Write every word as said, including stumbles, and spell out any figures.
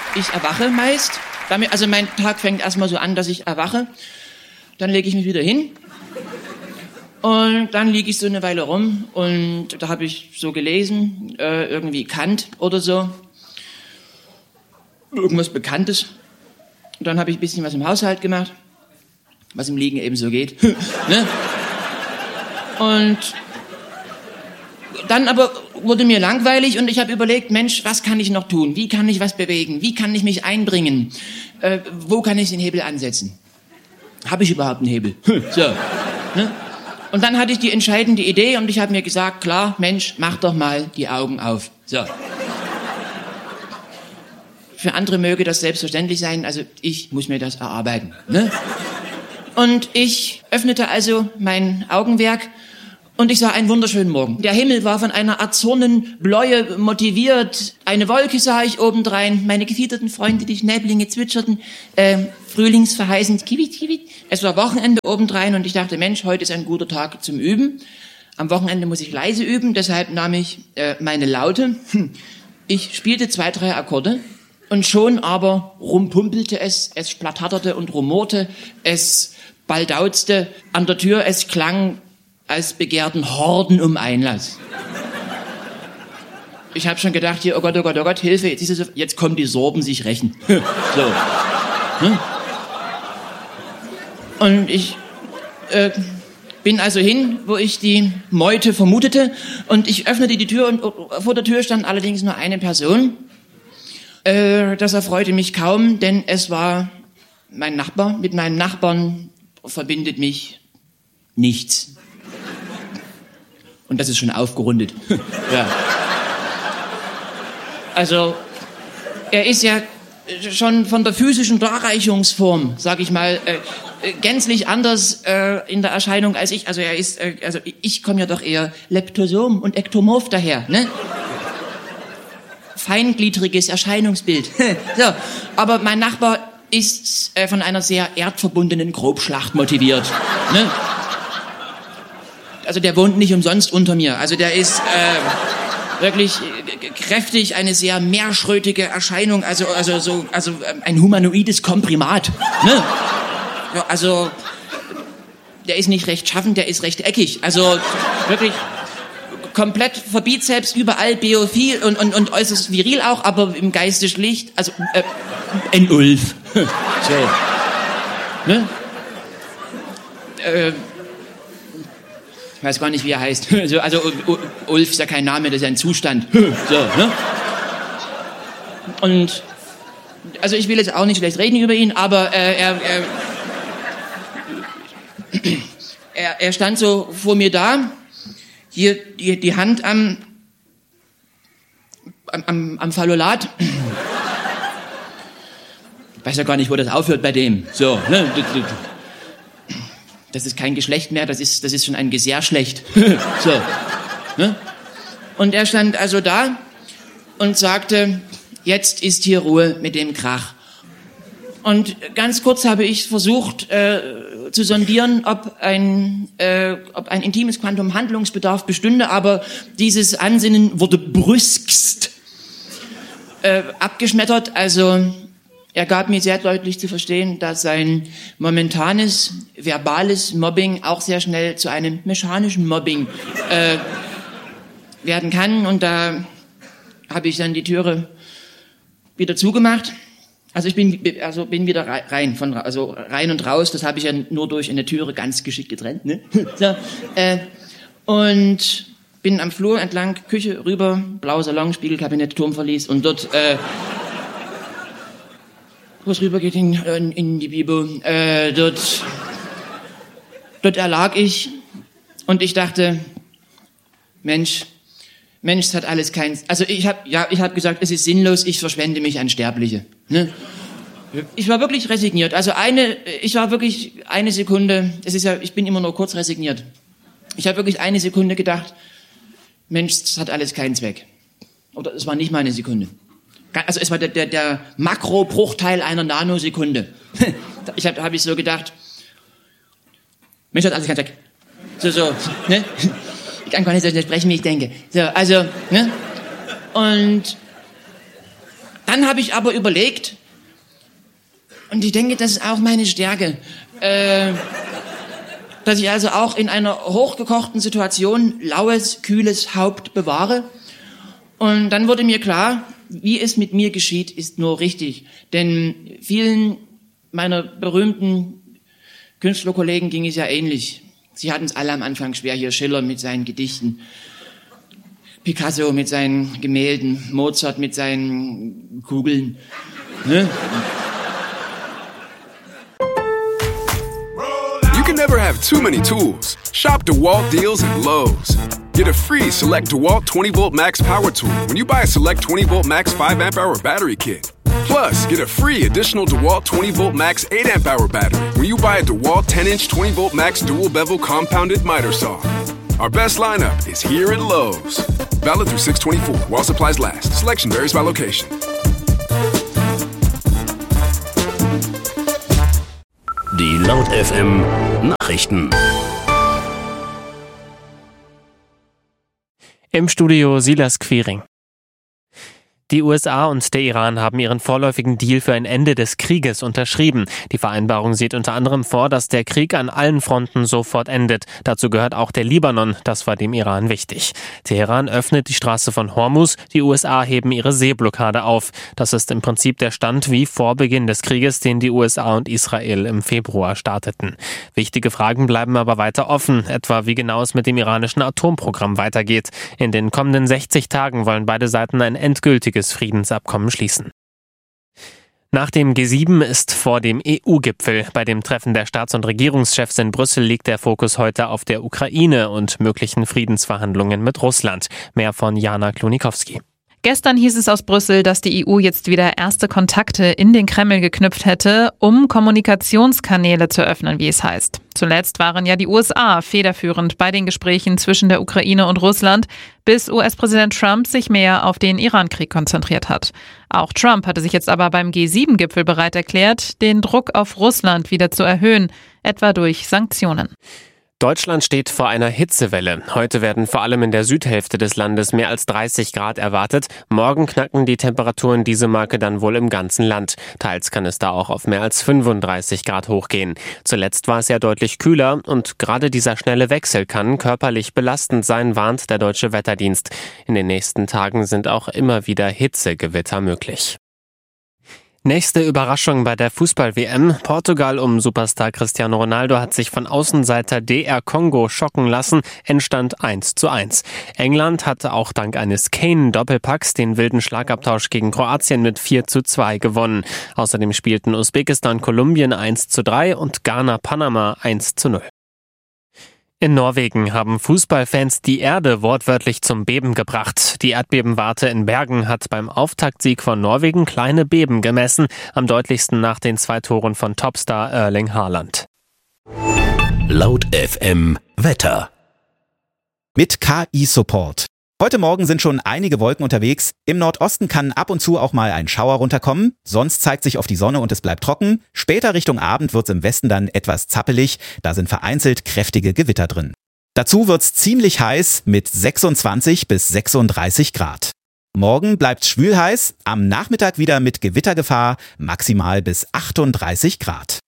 ich erwache meist. Damit, also mein Tag fängt erstmal so an, dass ich erwache. Dann lege ich mich wieder hin. Und dann liege ich so eine Weile rum. Und da habe ich so gelesen, äh, irgendwie Kant oder so. Irgendwas Bekanntes. Und dann habe ich ein bisschen was im Haushalt gemacht. Was im Liegen eben so geht. Ne? Und dann aber wurde mir langweilig und ich habe überlegt, Mensch, was kann ich noch tun? Wie kann ich was bewegen? Wie kann ich mich einbringen? Äh, wo kann ich den Hebel ansetzen? Habe ich überhaupt einen Hebel? So, ne? Und dann hatte ich die entscheidende Idee und ich habe mir gesagt, klar, Mensch, mach doch mal die Augen auf. So. Für andere möge das selbstverständlich sein, also ich muss mir das erarbeiten. Ne? Und ich öffnete also mein Augenwerk und ich sah einen wunderschönen Morgen. Der Himmel war von einer Art Sonnenbläue motiviert. Eine Wolke sah ich obendrein. Meine gefiederten Freunde, die Schnäblinge zwitscherten, äh, frühlingsverheißend. Kiwit, kiwit. Es war Wochenende obendrein und ich dachte, Mensch, heute ist ein guter Tag zum Üben. Am Wochenende muss ich leise üben, deshalb nahm ich äh, meine Laute. Ich spielte zwei, drei Akkorde und schon aber rumpumpelte es, es splatterte und rumorte, es baldauzte an der Tür, es klang, als begehrten Horden um Einlass. Ich habe schon gedacht, hier, oh Gott, oh Gott, oh Gott, Hilfe, jetzt, ist es, jetzt kommen die Sorben sich rächen. So. Hm? Und ich äh, bin also hin, wo ich die Meute vermutete, und ich öffnete die Tür und vor der Tür stand allerdings nur eine Person. Äh, das erfreute mich kaum, denn es war mein Nachbar. Mit meinem Nachbarn verbindet mich nichts. Und das ist schon aufgerundet. Ja. Also, er ist ja schon von der physischen Darreichungsform, sag ich mal, äh, gänzlich anders äh, in der Erscheinung als ich. Also er ist, äh, also ich komme ja doch eher leptosom und ektomorph daher, ne? Feingliedriges Erscheinungsbild. So, aber mein Nachbar ist äh, von einer sehr erdverbundenen Grobschlacht motiviert, ne? Also der wohnt nicht umsonst unter mir. Also der ist äh, wirklich kräftig, eine sehr mehrschrötige Erscheinung, also also so also ein humanoides Komprimat. Ne? Ja, also der ist nicht recht schaffend, der ist recht eckig. Also wirklich komplett verbizeps, überall biophil und und und äußerst viril auch, aber im Geiste schlicht. Also äh, ein Ulf. So. Ne? Äh, Ich weiß gar nicht, wie er heißt. Also Ulf ist ja kein Name, das ist ja ein Zustand. So, ne? Und also ich will jetzt auch nicht schlecht reden über ihn, aber äh, er, er, er er stand so vor mir da, hier die, die Hand am am, am Fallolat. Ich weiß ja gar nicht, wo das aufhört bei dem. So, ne? Das ist kein Geschlecht mehr, das ist, das ist schon ein Gesährschlecht. So. Ne? Und er stand also da und sagte, jetzt ist hier Ruhe mit dem Krach. Und ganz kurz habe ich versucht äh, zu sondieren, ob ein, äh, ob ein intimes Quantum Handlungsbedarf bestünde, aber dieses Ansinnen wurde brüskst äh, abgeschmettert. Also er gab mir sehr deutlich zu verstehen, dass sein momentanes, verbales Mobbing auch sehr schnell zu einem mechanischen Mobbing äh, werden kann. Und da habe ich dann die Türe wieder zugemacht. Also ich bin, also bin wieder rein, von, also rein und raus. Das habe ich ja nur durch eine Türe ganz geschickt getrennt. Ne? So, äh, und bin am Flur entlang, Küche rüber, blauer Salon, Spiegelkabinett, Turmverlies und dort... Äh, wo es rüber geht in, in, in die Bibel, äh, dort, dort erlag ich und ich dachte, Mensch, Mensch, es hat alles kein, also ich habe, ja, ich habe gesagt, es ist sinnlos, ich verschwende mich an Sterbliche, ne? Ich war wirklich resigniert, also eine, ich war wirklich eine Sekunde, es ist ja, ich bin immer nur kurz resigniert. Ich habe wirklich eine Sekunde gedacht, Mensch, es hat alles keinen Zweck. Oder es war nicht mal eine Sekunde. Also es war der, der, der Makrobruchteil einer Nanosekunde. Ich habe hab ich so gedacht, Mensch, hat alles ganz weg. So, so, ne? Ich kann gar nicht so sprechen, wie ich denke. So, also, ne? Und Dann habe ich aber überlegt, und ich denke, das ist auch meine Stärke, äh, dass ich also auch in einer hochgekochten Situation laues, kühles Haupt bewahre. Und dann wurde mir klar, wie es mit mir geschieht, ist nur richtig. Denn vielen meiner berühmten Künstlerkollegen ging es ja ähnlich. Sie hatten es alle am Anfang schwer. Hier Schiller mit seinen Gedichten, Picasso mit seinen Gemälden, Mozart mit seinen Kugeln. Ne? You can never have too many tools. Shop DeWalt deals at Lowe's. Get a free Select DeWalt twenty volt Max Power Tool when you buy a Select twenty volt Max five amp hour battery kit. Plus, get a free additional DeWalt twenty volt Max eight amp hour battery when you buy a DeWalt ten inch twenty volt Max dual bevel compounded miter saw. Our best lineup is here at Lowe's. Valid through six twenty-four while supplies last. Selection varies by location. Die Laut F M Nachrichten. Im Studio Silas Quiring. Die U S A und der Iran haben ihren vorläufigen Deal für ein Ende des Krieges unterschrieben. Die Vereinbarung sieht unter anderem vor, dass der Krieg an allen Fronten sofort endet. Dazu gehört auch der Libanon, das war dem Iran wichtig. Teheran öffnet die Straße von Hormuz, die U S A heben ihre Seeblockade auf. Das ist im Prinzip der Stand wie vor Beginn des Krieges, den die U S A und Israel im Februar starteten. Wichtige Fragen bleiben aber weiter offen, etwa wie genau es mit dem iranischen Atomprogramm weitergeht. In den kommenden sechzig Tagen wollen beide Seiten ein endgültiges Friedensabkommen schließen. Nach dem G sieben ist vor dem E U-Gipfel. Bei dem Treffen der Staats- und Regierungschefs in Brüssel liegt der Fokus heute auf der Ukraine und möglichen Friedensverhandlungen mit Russland. Mehr von Jana Klonikowski. Gestern hieß es aus Brüssel, dass die E U jetzt wieder erste Kontakte in den Kreml geknüpft hätte, um Kommunikationskanäle zu öffnen, wie es heißt. Zuletzt waren ja die U S A federführend bei den Gesprächen zwischen der Ukraine und Russland, bis U S-Präsident Trump sich mehr auf den Iran-Krieg konzentriert hat. Auch Trump hatte sich jetzt aber beim G sieben Gipfel bereit erklärt, den Druck auf Russland wieder zu erhöhen, etwa durch Sanktionen. Deutschland steht vor einer Hitzewelle. Heute werden vor allem in der Südhälfte des Landes mehr als dreißig Grad erwartet. Morgen knacken die Temperaturen diese Marke dann wohl im ganzen Land. Teils kann es da auch auf mehr als fünfunddreißig Grad hochgehen. Zuletzt war es ja deutlich kühler und gerade dieser schnelle Wechsel kann körperlich belastend sein, warnt der Deutsche Wetterdienst. In den nächsten Tagen sind auch immer wieder Hitzegewitter möglich. Nächste Überraschung bei der Fußball-W M. Portugal um Superstar Cristiano Ronaldo hat sich von Außenseiter D R Kongo schocken lassen. Endstand eins zu eins. England hatte auch dank eines Kane-Doppelpacks den wilden Schlagabtausch gegen Kroatien mit vier zu zwei gewonnen. Außerdem spielten Usbekistan Kolumbien eins zu drei und Ghana Panama eins zu null. In Norwegen haben Fußballfans die Erde wortwörtlich zum Beben gebracht. Die Erdbebenwarte in Bergen hat beim Auftaktsieg von Norwegen kleine Beben gemessen, am deutlichsten nach den zwei Toren von Topstar Erling Haaland. Laut F M Wetter. Mit K I-Support. Heute Morgen sind schon einige Wolken unterwegs. Im Nordosten kann ab und zu auch mal ein Schauer runterkommen. Sonst zeigt sich oft die Sonne und es bleibt trocken. Später Richtung Abend wird's im Westen dann etwas zappelig. Da sind vereinzelt kräftige Gewitter drin. Dazu wird's ziemlich heiß mit sechsundzwanzig bis sechsunddreißig Grad. Morgen bleibt's schwül heiß. Am Nachmittag wieder mit Gewittergefahr, maximal bis achtunddreißig Grad.